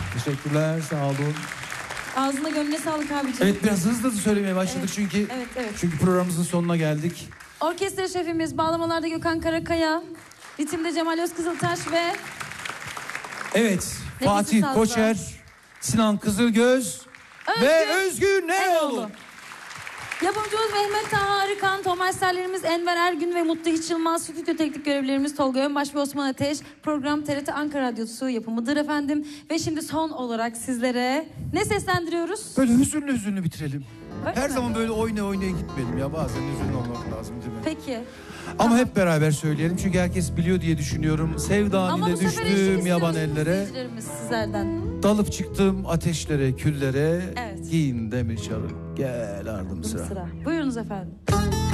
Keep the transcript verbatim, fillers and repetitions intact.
Teşekkürler, sağ olun. Ağzına gönlüne sağlık abiciğim. Evet, biraz hızlı hızlı söylemeye başladık Evet, çünkü evet, evet. çünkü programımızın sonuna geldik. Orkestra şefimiz, bağlamalarda Gökhan Karakaya, ritimde Cemal Özkızıltaş ve... Evet, Nefesi Fatih sazda. Koçer, Sinan Kızılgöz Özgür ve Özgür Neoğlu. Eroğlu. Yapımcımız Mehmet Taha Arıkan, Tomasterlerimiz Enver Ergün ve Mutlu Hiç Yılmaz, stüdyo teknik görevlilerimiz Tolga Önbaş ve Osman Ateş. Program T R T Ankara Radyosu yapımıdır efendim. Ve şimdi son olarak sizlere ne seslendiriyoruz? Böyle hüzünlü hüzünlü bitirelim. Öyle Her mi? zaman böyle oynaya oynaya gitmeyelim ya, bazen hüzünlü olmak lazım değil mi? Peki. Ama Tamam. hep beraber söyleyelim çünkü herkes biliyor diye düşünüyorum. Sevdan Ama ile bu sefer eşlik düştüm istiyoruz yaban ellere. izleyicilerimiz sizlerden. Dalıp çıktım ateşlere, küllere. Evet. Giyin demir çarık, gel ardım sıra. Sıra. Buyurunuz efendim.